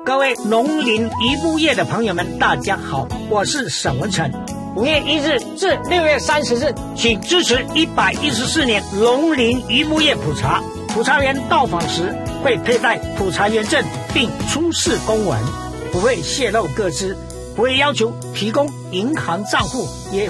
各位农林渔牧业的朋友们，大家好，我是沈文成。 5月1日至6月30日， 请支持114年农林渔牧业普查。普查员到访时会佩戴普查员证，并出示公文，不会泄露个资，不会要求提供银行账户，也